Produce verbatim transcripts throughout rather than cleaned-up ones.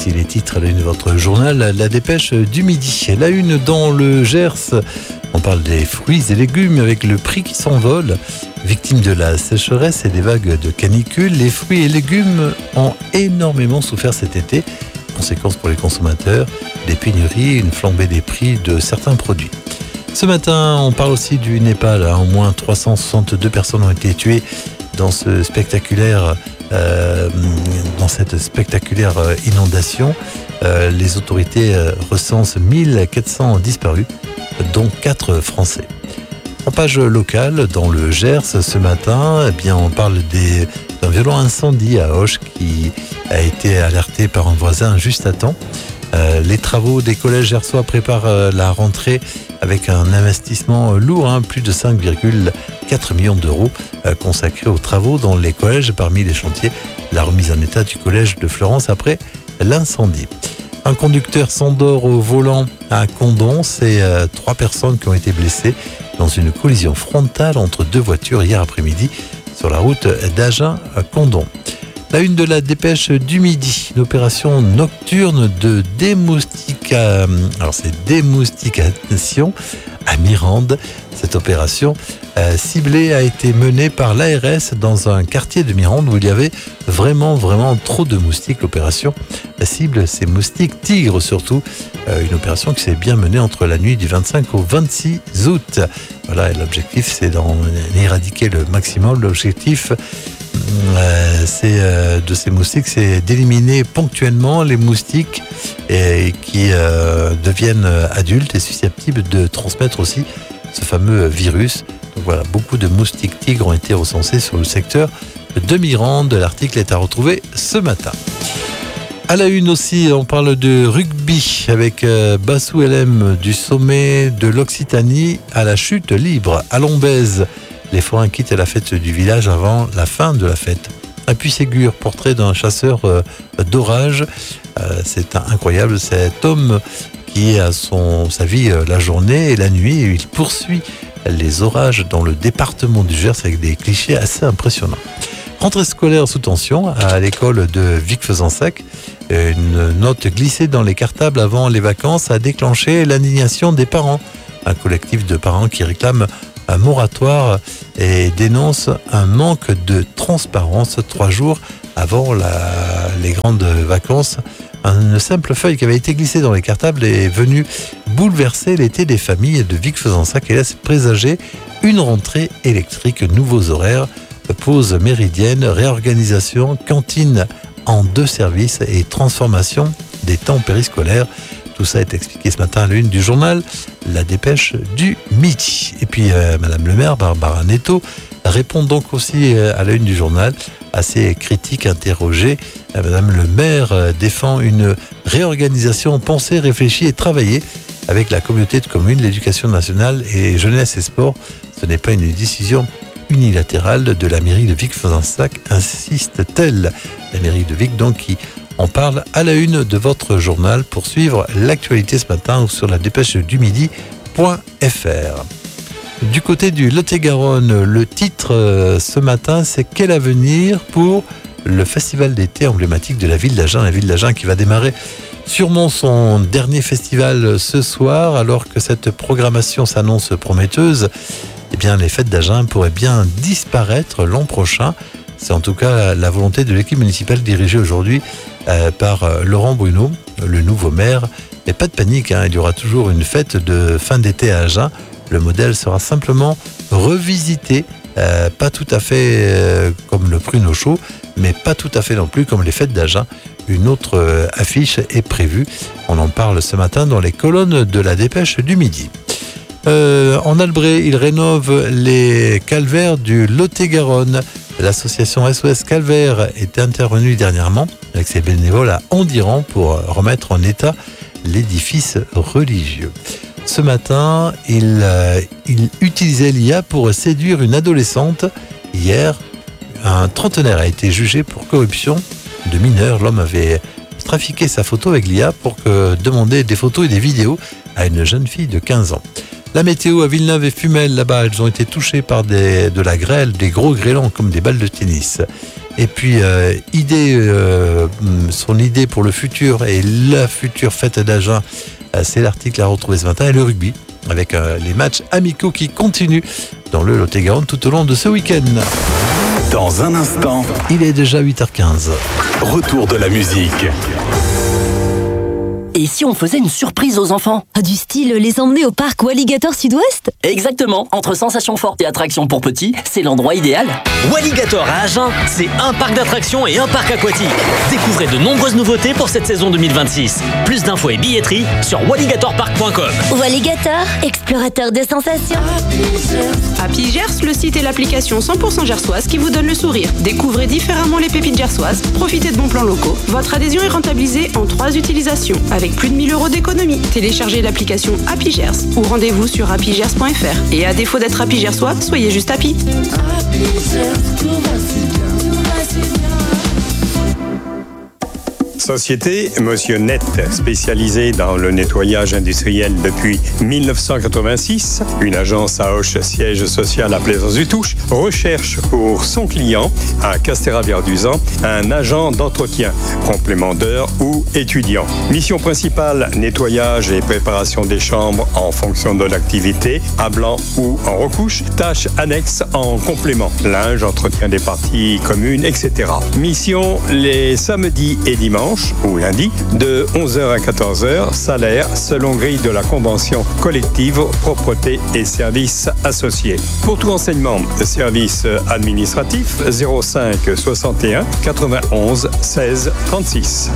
Voici les titres à la une de votre journal, la dépêche du midi. La une dans le Gers, on parle des fruits et légumes avec le prix qui s'envole. Victimes de la sécheresse et des vagues de canicule, les fruits et légumes ont énormément souffert cet été. Conséquence pour les consommateurs, des pénuries, une flambée des prix de certains produits. Ce matin, on parle aussi du Népal. Au moins trois cent soixante-deux personnes ont été tuées dans ce spectaculaire, euh, dans cette spectaculaire inondation. Euh, les autorités recensent mille quatre cents disparus, dont quatre Français. En page locale, dans le Gers, ce matin, eh bien, on parle des, d'un violent incendie à Auch qui a été alerté par un voisin juste à temps. Euh, les travaux des collèges gersois préparent euh, la rentrée avec un investissement lourd, hein, plus de cinq virgule quatre millions d'euros euh, consacrés aux travaux dans les collèges. Parmi les chantiers, la remise en état du collège de Florence après l'incendie. Un conducteur s'endort au volant à Condom. C'est euh, trois personnes qui ont été blessées dans une collision frontale entre deux voitures hier après-midi sur la route d'Agen à Condom. La une de la dépêche du midi, l'opération nocturne de démoustica... Alors c'est démoustication à Mirande. Cette opération euh, ciblée a été menée par l'A R S dans un quartier de Mirande où il y avait vraiment, vraiment trop de moustiques. L'opération cible ces moustiques tigres surtout. Euh, une opération qui s'est bien menée entre la nuit du vingt-cinq au vingt-six août. Voilà, et l'objectif c'est d'en éradiquer le maximum. L'objectif Euh, c'est, euh, de ces moustiques, c'est d'éliminer ponctuellement les moustiques et, qui euh, deviennent adultes et susceptibles de transmettre aussi ce fameux virus. Donc voilà, beaucoup de moustiques tigres ont été recensés sur le secteur de Mirande. L'article est à retrouver ce matin. À la une aussi, on parle de rugby avec euh, Bassou L M du sommet de l'Occitanie à la chute libre à Lombez. Les forains quittent la fête du village avant la fin de la fête. À Puy-Ségur, portrait d'un chasseur euh, d'orage. Euh, c'est incroyable, cet homme qui a son, sa vie euh, la journée et la nuit. Et il poursuit les orages dans le département du Gers avec des clichés assez impressionnants. Rentrée scolaire sous tension à l'école de Vic-Fezensac. Une note glissée dans les cartables avant les vacances a déclenché l'indignation des parents. Un collectif de parents qui réclame un moratoire et dénonce un manque de transparence trois jours avant la, les grandes vacances. Une simple feuille qui avait été glissée dans les cartables est venue bouleverser l'été des familles de Vic-Fezensac et laisse présager une rentrée électrique, nouveaux horaires, pause méridienne, réorganisation, cantine en deux services et transformation des temps périscolaires. Tout ça est expliqué ce matin à l'une du journal La Dépêche du midi. Et puis euh, Madame le maire, Barbara Netto, répond donc aussi euh, à la une du journal à ces critiques interrogées. Euh, Madame le maire euh, défend une réorganisation pensée, réfléchie et travaillée avec la communauté de communes, l'éducation nationale et jeunesse et sport. Ce n'est pas une décision unilatérale de la mairie de Vic-Fezensac, insiste-t-elle. La mairie de Vic donc qui on parle à la une de votre journal pour suivre l'actualité ce matin ou sur la dépêche du midi point f r. Du côté du Lot-et-Garonne, le titre euh, ce matin, c'est quel avenir pour le festival d'été emblématique de la ville d'Agen. La ville d'Agen qui va démarrer sûrement son dernier festival ce soir, alors que cette programmation s'annonce prometteuse. Eh bien, les fêtes d'Agen pourraient bien disparaître l'an prochain. C'est en tout cas la volonté de l'équipe municipale dirigée aujourd'hui euh, par euh, Laurent Bruno, le nouveau maire. Mais pas de panique, hein, il y aura toujours une fête de fin d'été à Agen. Le modèle sera simplement revisité, euh, pas tout à fait euh, comme le Pruneau Chaud, mais pas tout à fait non plus comme les fêtes d'Agen. Une autre euh, affiche est prévue. On en parle ce matin dans les colonnes de la dépêche du midi. Euh, en Albret, ils rénovent les calvaires du Lot-et-Garonne. L'association S O S Calvaire est intervenue dernièrement avec ses bénévoles à Andiran pour remettre en état l'édifice religieux. Ce matin, il, euh, il utilisait l'I A pour séduire une adolescente. Hier, un trentenaire a été jugé pour corruption de mineur. L'homme avait trafiqué sa photo avec l'I A pour que, demander des photos et des vidéos à une jeune fille de quinze ans. La météo à Villeneuve et Fumel, là-bas, elles ont été touchées par des, de la grêle, des gros grêlons comme des balles de tennis. Et puis, euh, idée, euh, son idée pour le futur et la future fête d'Agen, euh, c'est l'article à retrouver ce matin. Et le rugby, avec euh, les matchs amicaux qui continuent dans le Lot-et-Garonne tout au long de ce week-end. Dans un instant, il est déjà huit heures quinze. Retour de la musique. Et si on faisait une surprise aux enfants ? Du style les emmener au parc Walligator Sud-Ouest ? Exactement, entre sensations fortes et attractions pour petits, c'est l'endroit idéal. Walligator à Agen, c'est un parc d'attractions et un parc aquatique. Découvrez de nombreuses nouveautés pour cette saison deux mille vingt-six. Plus d'infos et billetterie sur walligator park point com. Walligator, explorateur de sensations. Happy Gers, le site et l'application cent pour cent gersoise qui vous donne le sourire. Découvrez différemment les pépites gersoises, profitez de bons plans locaux. Votre adhésion est rentabilisée en trois utilisations, avec plus de mille euros d'économie. Téléchargez l'application Happy Gers ou rendez-vous sur happy gers point f r. Et à défaut d'être Happy Gersois, soyez juste happy. Société Monsieur Net, spécialisée dans le nettoyage industriel depuis mille neuf cent quatre-vingt-six. Une agence à Auch, siège social à Plaisance-du-Touche, recherche pour son client à Castéra-Verduzan un agent d'entretien, complément d'heures ou étudiant. Mission principale, nettoyage et préparation des chambres en fonction de l'activité, à blanc ou en recouche. Tâches annexes en complément, linge, entretien des parties communes, et cetera. Mission les samedis et dimanches ou lundi, de onze heures à quatorze heures, salaire selon grille de la convention collective, propreté et services associés. Pour tout renseignement, service administratif zéro cinq soixante et un quatre-vingt-onze seize trente-six.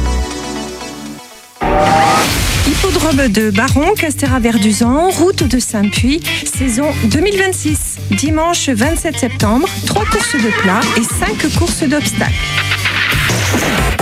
Hippodrome de Baron, Castéra-Verduzan, route de Saint-Puy, saison deux mille vingt-six. Dimanche vingt-sept septembre, trois courses de plat et cinq courses d'obstacles.